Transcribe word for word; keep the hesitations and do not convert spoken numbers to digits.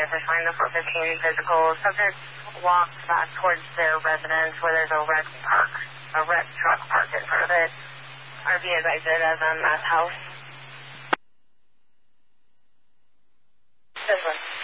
answer sign, the four fifteen physical. Subject walks back towards their residence where there's a red park, a red truck parked in front of it. R V is exit as a mass house. This one.